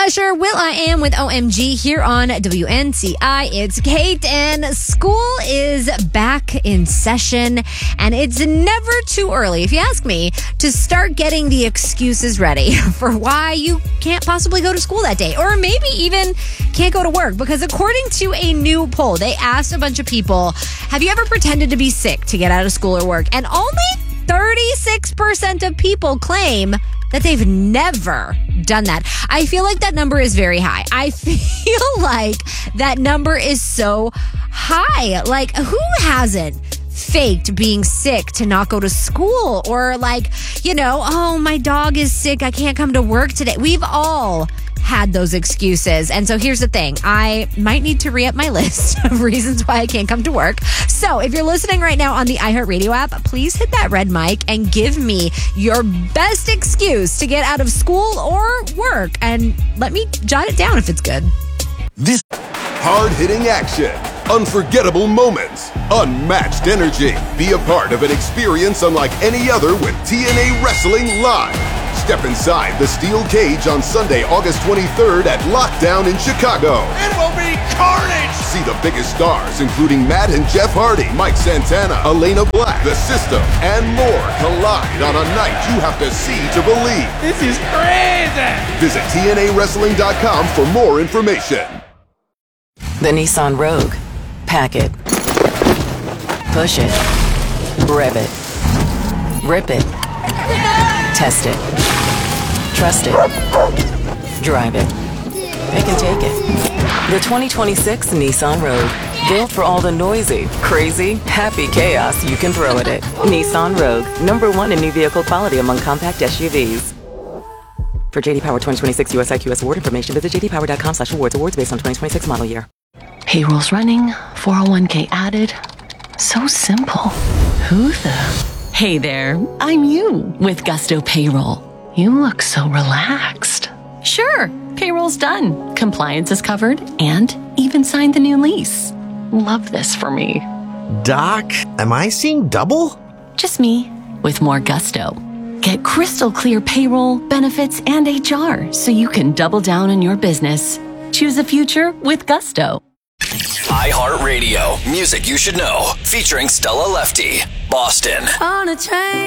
Usher, Will I Am with OMG here on WNCI. It's Kate, and school is back in session, and it's never too early, if you ask me, to start getting the excuses ready for why you can't possibly go to school that day, or maybe even can't go to work. Because according to a new poll, they asked a bunch of people, have you ever pretended to be sick to get out of school or work? And only 36% of people claim that they've never done that. I feel like that number is very high. I feel like that number is so high. Like, who hasn't faked being sick to not go to school? Or like, oh, my dog is sick, I can't come to work today. We've all had those excuses. And so here's the thing. I might need to re-up my list of reasons why I can't come to work. So if you're listening right now on the iHeartRadio app, please hit that red mic and give me your best excuse to get out of school or work. And let me jot it down if it's good. This hard-hitting action, unforgettable moments, unmatched energy. Be a part of an experience unlike any other with TNA Wrestling Live. Step inside the steel cage on Sunday, August 23rd at Lockdown in Chicago. It will be carnage! See the biggest stars, including Matt and Jeff Hardy, Mike Santana, Elena Black, The System, and more collide on a night you have to see to believe. This is crazy! Visit TNAWrestling.com for more information. The Nissan Rogue. Pack it. Push it. Rev it. Rip it. Test it. Trust it. Drive it. Pick and take it. The 2026 Nissan Rogue. Built for all the noisy, crazy, happy chaos you can throw at it. Nissan Rogue. #1 in new vehicle quality among compact SUVs. For JD Power 2026 US IQS award information, visit jdpower.com/awards. Awards based on 2026 model year. Payroll's running, 401k added. So simple. Who the... Hey there, I'm you with Gusto Payroll. You look so relaxed. Sure, payroll's done, compliance is covered, and even signed the new lease. Love this for me. Doc, am I seeing double? Just me, with more gusto. Get crystal clear payroll, benefits, and HR so you can double down on your business. Choose a future with Gusto. iHeartRadio. Music you should know. Featuring Stella Lefty. Boston. On a train.